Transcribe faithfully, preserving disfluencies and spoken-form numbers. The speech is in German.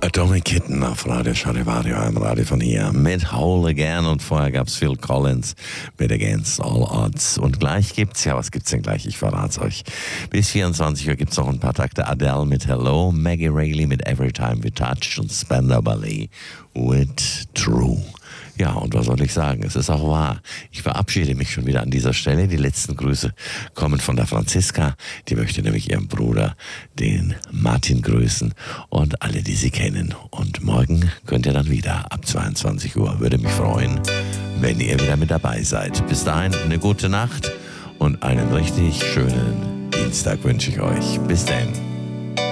Atomic Kitten auf Radio Charivario, einem Radio von hier, mit Whole Again, und vorher gab es Phil Collins mit Against All Odds. Und gleich gibt's, ja, was gibt's denn gleich? Ich verrat's euch. Bis vierundzwanzig Uhr gibt's noch ein paar Takte Adele mit Hello, Maggie Reilly mit Every Time We Touch und Spandau Ballet with True. Ja, und was soll ich sagen? Es ist auch wahr. Ich verabschiede mich schon wieder an dieser Stelle. Die letzten Grüße kommen von der Franziska. Die möchte nämlich ihren Bruder, den Martin, grüßen und alle, die sie kennen. Und morgen könnt ihr dann wieder ab zweiundzwanzig Uhr. Würde mich freuen, wenn ihr wieder mit dabei seid. Bis dahin eine gute Nacht und einen richtig schönen Dienstag wünsche ich euch. Bis dann.